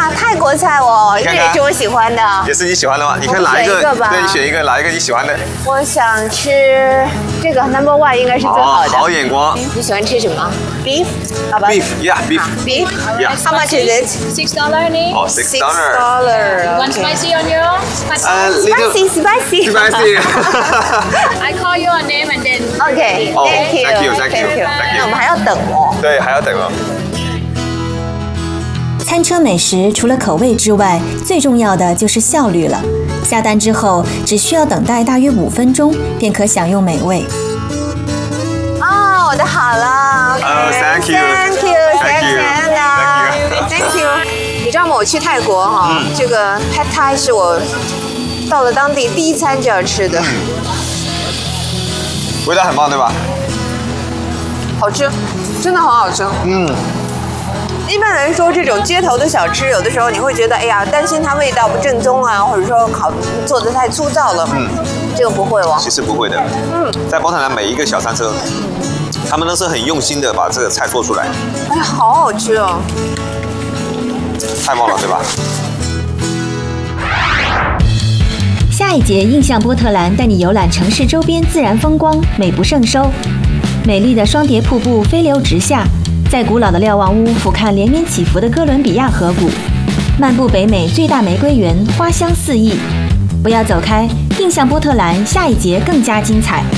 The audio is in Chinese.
哇，泰国菜哦，这也是我喜欢的。 也是你喜欢的吗？你看哪一个？对，你选一个，哪一个你喜欢的？ 我想吃这个 number one 应该是最好的。 好眼光。 你喜欢吃什么 ？Beef， 好吧 ？Beef， yeah， beef。 Beef， yeah。 How much is it? $6 only. Oh, $6. One spicy on your own? Spicy. I call you a name and then. Okay. Thank you. 那我们还要等哦。 对，还要等哦。 餐车美食除了口味之外，最重要的就是效率了。下单之后，只需要等待大约5分钟，便可享用美味。 哦，我的好了。 Thank you. 你知道吗？我去泰国哈，这个 Pad Thai 是我到了当地第一餐就要吃的。 味道很棒，对吧？ 好吃，真的很好吃。一般来说，这种街头的小吃，有的时候你会觉得，哎呀，担心它味道不正宗啊，或者说做的太粗糙了。这个不会哦。 其实不会的。在波特兰每一个小餐车，他们都是很用心的把这个菜做出来。 哎呀，好好吃哦！ 太棒了，对吧？ 下一节印象波特兰带你游览城市周边自然风光，美不胜收。美丽的双叠瀑布飞流直下，在古老的瞭望屋俯瞰连绵起伏的哥伦比亚河谷，漫步北美最大玫瑰园，花香四溢。不要走开，印象波特兰下一节更加精彩。